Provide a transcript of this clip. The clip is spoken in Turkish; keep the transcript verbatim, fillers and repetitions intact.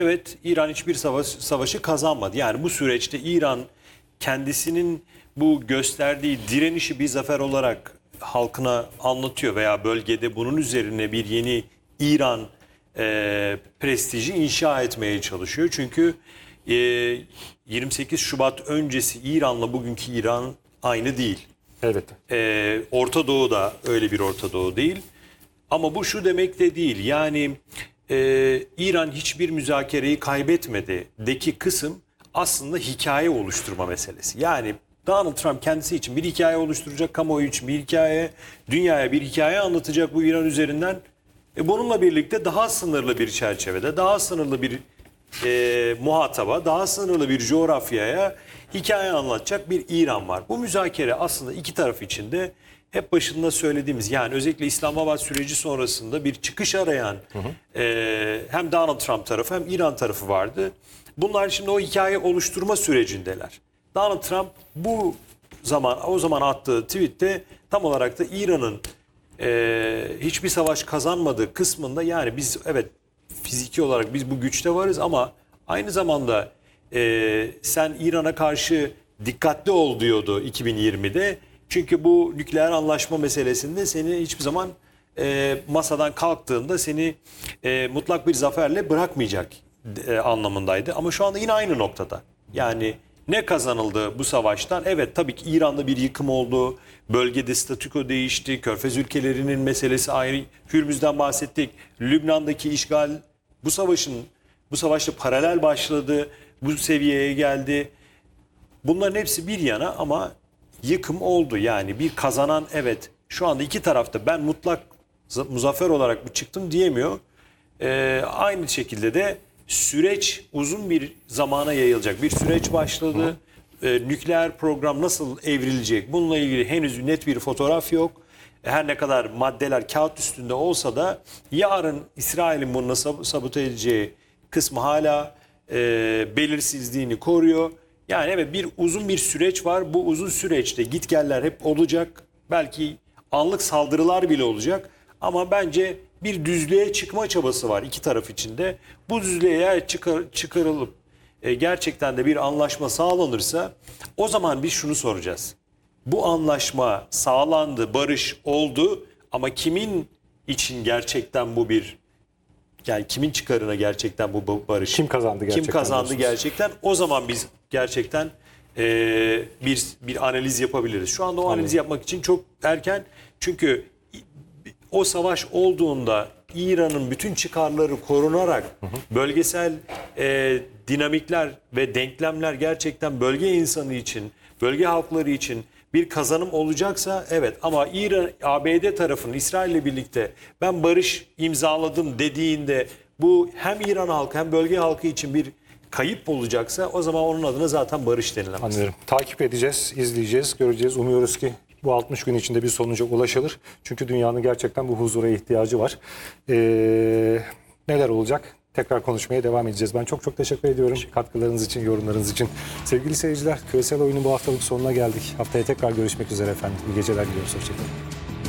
Evet, İran hiçbir savaş, savaşı kazanmadı. Yani bu süreçte İran kendisinin bu gösterdiği direnişi bir zafer olarak halkına anlatıyor veya bölgede bunun üzerine bir yeni İran e, prestiji inşa etmeye çalışıyor. Çünkü e, yirmi sekiz Şubat öncesi İran'la bugünkü İran aynı değil. Evet. E, Orta Doğu da öyle bir Orta Doğu değil. Ama bu şu demek de değil. Yani e, İran hiçbir müzakereyi kaybetmedi deki kısım aslında hikaye oluşturma meselesi. Yani Donald Trump kendisi için bir hikaye oluşturacak, kamuoyu için bir hikaye, dünyaya bir hikaye anlatacak bu İran üzerinden. E, bununla birlikte daha sınırlı bir çerçevede, daha sınırlı bir e, muhataba, daha sınırlı bir coğrafyaya hikaye anlatacak bir İran var. Bu müzakere aslında iki taraf için de hep başında söylediğimiz, yani özellikle İslamabad süreci sonrasında bir çıkış arayan hı hı. E, hem Donald Trump tarafı hem İran tarafı vardı. Bunlar şimdi o hikaye oluşturma sürecindeler. Donald Trump bu zaman o zaman attığı tweette tam olarak da İran'ın e, hiçbir savaş kazanmadığı kısmında, yani biz evet fiziki olarak biz bu güçte varız ama aynı zamanda e, sen İran'a karşı dikkatli ol diyordu iki bin yirmide. Çünkü bu nükleer anlaşma meselesinde seni hiçbir zaman e, masadan kalktığında seni e, mutlak bir zaferle bırakmayacak e, anlamındaydı. Ama şu anda yine aynı noktada. Yani ne kazanıldı bu savaştan? Evet, tabii ki İran'da bir yıkım oldu. Bölgede statüko değişti. Körfez ülkelerinin meselesi ayrı. Hürmüz'den bahsettik. Lübnan'daki işgal bu savaşın bu savaşla paralel başladı. Bu seviyeye geldi. Bunların hepsi bir yana ama yıkım oldu. Yani bir kazanan, evet, şu anda iki tarafta ben mutlak muzaffer olarak bu çıktım diyemiyor. Ee, aynı şekilde de süreç uzun bir zamana yayılacak. Bir süreç başladı. Ee, nükleer program nasıl evrilecek? Bununla ilgili henüz net bir fotoğraf yok. Her ne kadar maddeler kağıt üstünde olsa da yarın İsrail'in bunu nasıl sabote edeceği kısmı hala e, belirsizliğini koruyor. Yani evet, bir uzun bir süreç var. Bu uzun süreçte gitgeller hep olacak. Belki anlık saldırılar bile olacak. Ama bence bir düzlüğe çıkma çabası var iki taraf içinde. Bu düzlüğe eğer çıkar, çıkarılıp e, gerçekten de bir anlaşma sağlanırsa o zaman biz şunu soracağız. Bu anlaşma sağlandı, barış oldu ama kimin için gerçekten bu bir, yani kimin çıkarına gerçekten bu barış? Kim kazandı gerçekten? Kim kazandı diyorsunuz? Gerçekten? O zaman biz gerçekten e, bir bir analiz yapabiliriz. Şu anda o Anladım. analizi yapmak için çok erken. Çünkü o savaş olduğunda İran'ın bütün çıkarları korunarak hı hı. bölgesel e, dinamikler ve denklemler gerçekten bölge insanı için, bölge halkları için bir kazanım olacaksa evet, ama İran, A B D tarafının İsrail ile birlikte ben barış imzaladım dediğinde bu hem İran halkı hem bölge halkı için bir kayıp olacaksa o zaman onun adına zaten barış denilemez. Anlıyorum. Takip edeceğiz, izleyeceğiz, göreceğiz. Umuyoruz ki bu altmış gün içinde bir sonuca ulaşılır. Çünkü dünyanın gerçekten bu huzura ihtiyacı var. Ee, neler olacak? Tekrar konuşmaya devam edeceğiz. Ben çok çok teşekkür ediyorum katkılarınız için, yorumlarınız için. Sevgili seyirciler, Küresel Oyun'un bu haftalık sonuna geldik. Haftaya tekrar görüşmek üzere efendim. İyi geceler diliyoruz. Hoşçakalın.